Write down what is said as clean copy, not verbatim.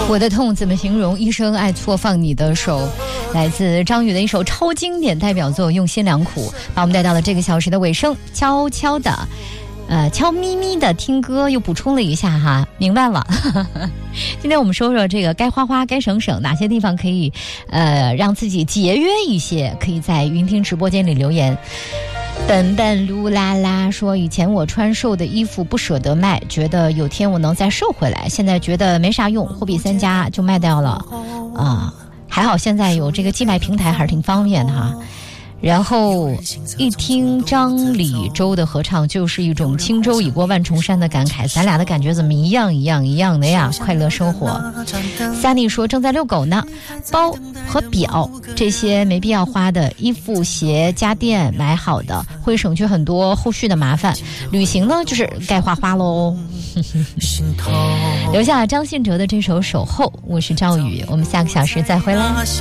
我的痛怎么形容？一生爱错放你的手，来自张宇的一首超经典代表作《用心良苦》，把我们带到了这个小时的尾声。悄悄的悄咪咪的听歌，又补充了一下哈，明白了。今天我们说说这个该花花该省省，哪些地方可以让自己节约一些，可以在云听直播间里留言。本本噜啦啦说，以前我穿瘦的衣服不舍得卖，觉得有天我能再瘦回来，现在觉得没啥用，货比三家就卖掉了还好现在有这个寄卖平台，还是挺方便的哈。然后一听张李周的合唱，就是一种轻舟已过万重山的感慨，咱俩的感觉怎么一样的呀？快乐生活。Sunny 说正在遛狗呢，包和表这些没必要花的衣服鞋家电买好的，会省去很多后续的麻烦。旅行呢就是该花花喽。留下张信哲的这首守候，我是赵宇，我们下个小时再回来。